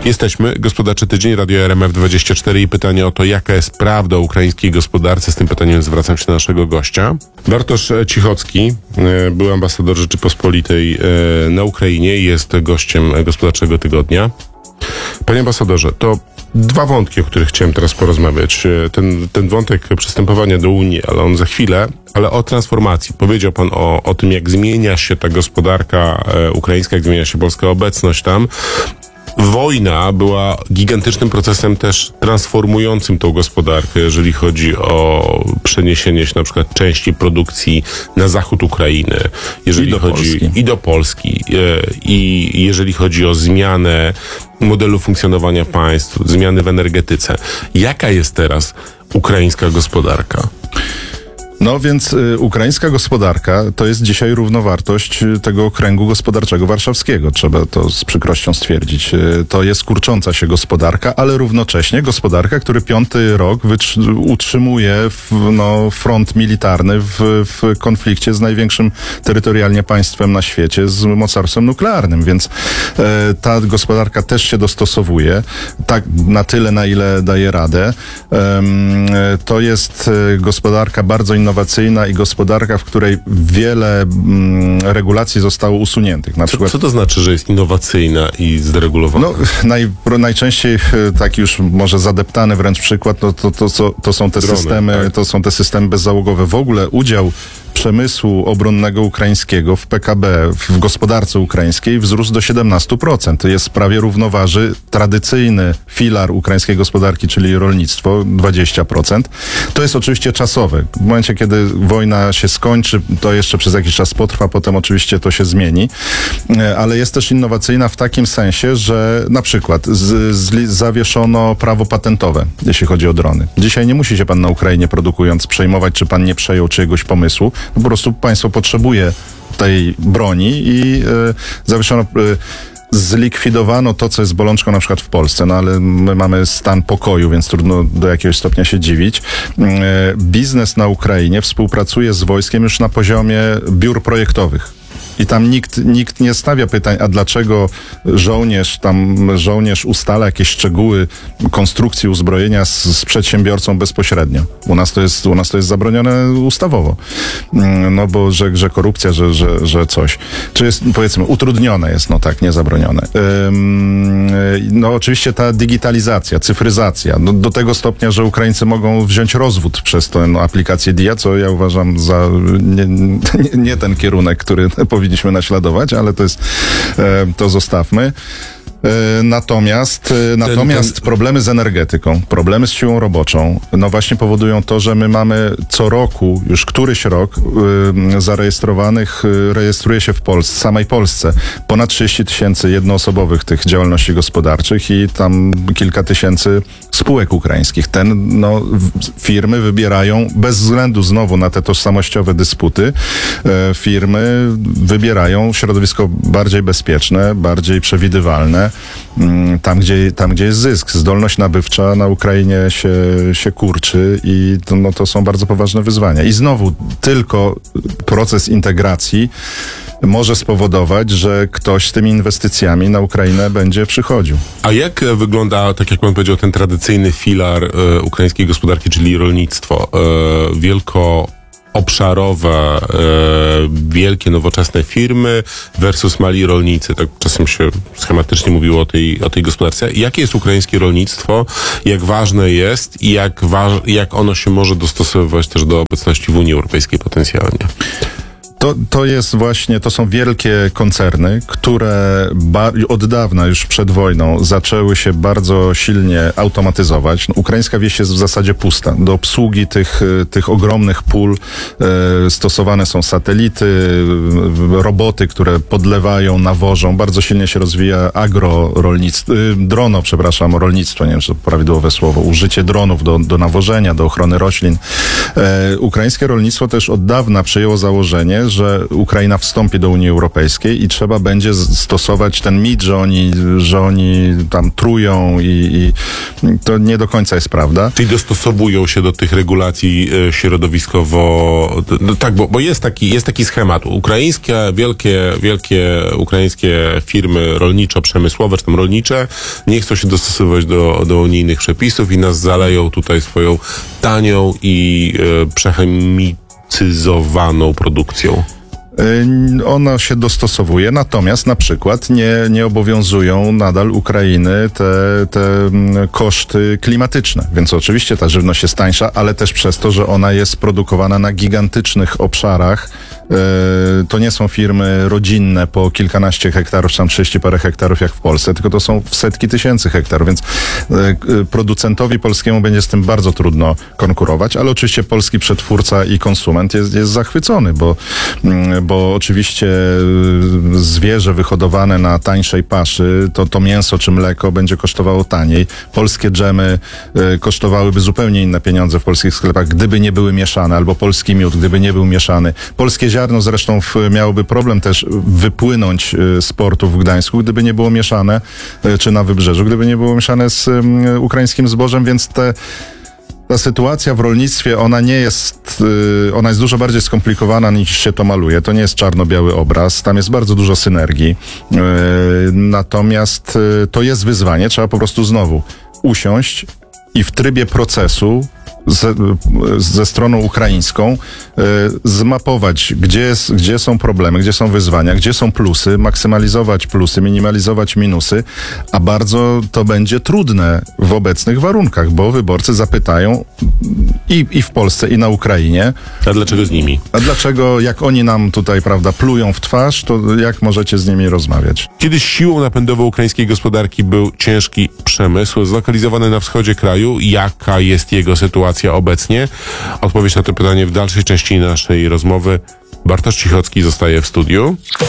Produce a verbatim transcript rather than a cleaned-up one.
Jesteśmy. Gospodarczy Tydzień, Radio R M F dwadzieścia cztery i pytanie o to, jaka jest prawda o ukraińskiej gospodarce. Z tym pytaniem zwracam się do naszego gościa. Bartosz Cichocki, był ambasador Rzeczypospolitej na Ukrainie i jest gościem Gospodarczego Tygodnia. Panie ambasadorze, to dwa wątki, o których chciałem teraz porozmawiać. Ten, ten wątek przystępowania do Unii, ale on za chwilę, ale o transformacji. Powiedział pan o, o tym, jak zmienia się ta gospodarka ukraińska, jak zmienia się polska obecność tam. Wojna była gigantycznym procesem też transformującym tą gospodarkę, jeżeli chodzi o przeniesienie się na przykład części produkcji na zachód Ukrainy, jeżeli I do chodzi Polski. i do Polski, i jeżeli chodzi o zmianę modelu funkcjonowania państw, zmiany w energetyce. Jaka jest teraz ukraińska gospodarka? No więc y, ukraińska gospodarka to jest dzisiaj równowartość y, tego okręgu gospodarczego warszawskiego. Trzeba to z przykrością stwierdzić. Y, to jest kurcząca się gospodarka, ale równocześnie gospodarka, który piąty rok wytrzy- utrzymuje w, no, front militarny w, w konflikcie z największym terytorialnie państwem na świecie, z mocarstwem nuklearnym. Więc y, ta gospodarka też się dostosowuje tak na tyle, na ile daje radę. Ym, y, to jest y, gospodarka bardzo innowacyjna, innowacyjna i gospodarka, w której wiele mm, regulacji zostało usuniętych. Na Co, przykład, co to znaczy, że jest innowacyjna i zderegulowana? no, naj, najczęściej taki już może zadeptany wręcz przykład, no, to, to, to, to są te Drony, systemy, tak? to są te systemy bezzałogowe. W ogóle udział przemysłu obronnego ukraińskiego w P K B, w gospodarce ukraińskiej wzrósł do siedemnaście procent. To jest prawie równoważy tradycyjny filar ukraińskiej gospodarki, czyli rolnictwo, dwadzieścia procent. To jest oczywiście czasowe. W momencie, kiedy wojna się skończy, to jeszcze przez jakiś czas potrwa, potem oczywiście to się zmieni. Ale jest też innowacyjna w takim sensie, że na przykład z, z, zawieszono prawo patentowe, jeśli chodzi o drony. Dzisiaj nie musi się pan na Ukrainie produkując przejmować, czy pan nie przejął czyjegoś pomysłu. Po prostu państwo potrzebuje tej broni i y, zawieszono, y, zlikwidowano to, co jest bolączką na przykład w Polsce, no ale my mamy stan pokoju, więc trudno do jakiegoś stopnia się dziwić. Y, biznes na Ukrainie współpracuje z wojskiem już na poziomie biur projektowych. I tam nikt, nikt nie stawia pytań, a dlaczego żołnierz tam, żołnierz ustala jakieś szczegóły konstrukcji uzbrojenia z, z przedsiębiorcą bezpośrednio. U nas to jest, u nas to jest zabronione ustawowo. No bo, że, że korupcja, że, że, że coś. Czy jest, powiedzmy, utrudnione jest, no tak, nie zabronione. Ym, no oczywiście ta digitalizacja, cyfryzacja, no, do tego stopnia, że Ukraińcy mogą wziąć rozwód przez tę no, aplikację D I A, co ja uważam za nie, nie, nie ten kierunek, który powinniśmy naśladować, ale to jest, to zostawmy. Natomiast, natomiast ten... problemy z energetyką, problemy z siłą roboczą, no właśnie powodują to, że my mamy co roku, już któryś rok y, zarejestrowanych, y, rejestruje się w Polsce, samej Polsce ponad trzydzieści tysięcy jednoosobowych tych działalności gospodarczych i tam kilka tysięcy spółek ukraińskich. Ten, no, w, firmy wybierają, bez względu znowu na te tożsamościowe dysputy, y, firmy wybierają środowisko bardziej bezpieczne, bardziej przewidywalne, Tam gdzie, tam, gdzie jest zysk. Zdolność nabywcza na Ukrainie się, się kurczy i to, no, to są bardzo poważne wyzwania. I znowu tylko proces integracji może spowodować, że ktoś z tymi inwestycjami na Ukrainę będzie przychodził. A jak wygląda, tak jak pan powiedział, ten tradycyjny filar e, ukraińskiej gospodarki, czyli rolnictwo? E, wielko obszarowe, e, wielkie, nowoczesne firmy versus mali rolnicy. Tak czasem się schematycznie mówiło o tej, o tej gospodarce. Jakie jest ukraińskie rolnictwo? Jak ważne jest i jak, waż, jak ono się może dostosowywać też do obecności w Unii Europejskiej potencjalnie? To, to jest właśnie, to są wielkie koncerny, które ba- od dawna, już przed wojną, zaczęły się bardzo silnie automatyzować. No, ukraińska wieś jest w zasadzie pusta. Do obsługi tych, tych ogromnych pól e, stosowane są satelity, roboty, które podlewają, nawożą. Bardzo silnie się rozwija agrorolnictwo, y, drono, przepraszam, rolnictwo, nie wiem, czy to prawidłowe słowo, użycie dronów do, do nawożenia, do ochrony roślin. E, ukraińskie rolnictwo też od dawna przyjęło założenie, że Ukraina wstąpi do Unii Europejskiej i trzeba będzie z- stosować ten mit, że oni, że oni tam trują i, i to nie do końca jest prawda. Czyli dostosowują się do tych regulacji e, środowiskowo... No, tak, bo, bo jest taki, jest taki schemat. Ukraińskie, wielkie, wielkie ukraińskie firmy rolniczo-przemysłowe, czy tam rolnicze, nie chcą się dostosowywać do, do unijnych przepisów i nas zaleją tutaj swoją tanią i e, przechemicyzowaną produkcją. Y, Ono się dostosowuje, natomiast na przykład nie, nie obowiązują nadal Ukrainy te, te mm, koszty klimatyczne. Więc oczywiście ta żywność jest tańsza, ale też przez to, że ona jest produkowana na gigantycznych obszarach. Y, To nie są firmy rodzinne po kilkanaście hektarów, czy tam trzydzieści parę hektarów jak w Polsce, tylko to są setki tysięcy hektarów, więc y, y, producentowi polskiemu będzie z tym bardzo trudno konkurować, ale oczywiście polski przetwórca i konsument jest, jest zachwycony, bo mm, bo oczywiście y, zwierzę wyhodowane na tańszej paszy, to, to mięso czy mleko będzie kosztowało taniej. Polskie dżemy y, kosztowałyby zupełnie inne pieniądze w polskich sklepach, gdyby nie były mieszane, albo polski miód, gdyby nie był mieszany. Polskie ziarno zresztą w, miałoby problem też wypłynąć y, z portu w Gdańsku, gdyby nie było mieszane, y, czy na Wybrzeżu, gdyby nie było mieszane z y, ukraińskim zbożem, więc te Ta sytuacja w rolnictwie, ona nie jest, y, ona jest dużo bardziej skomplikowana niż się to maluje. To nie jest czarno-biały obraz, tam jest bardzo dużo synergii. Y, Natomiast y, to jest wyzwanie, trzeba po prostu znowu usiąść i w trybie procesu ze, ze stroną ukraińską y, zmapować, gdzie, jest, gdzie są problemy, gdzie są wyzwania, gdzie są plusy, maksymalizować plusy, minimalizować minusy, a bardzo to będzie trudne w obecnych warunkach, bo wyborcy zapytają i, i w Polsce, i na Ukrainie, A dlaczego z nimi? a dlaczego, jak oni nam tutaj, prawda, plują w twarz, to jak możecie z nimi rozmawiać? Kiedyś siłą napędową ukraińskiej gospodarki był ciężki przemysł zlokalizowany na wschodzie kraju. Jaka jest jego sytuacja obecnie? Odpowiedź na to pytanie w dalszej części naszej rozmowy. Bartosz Cichocki zostaje w studiu.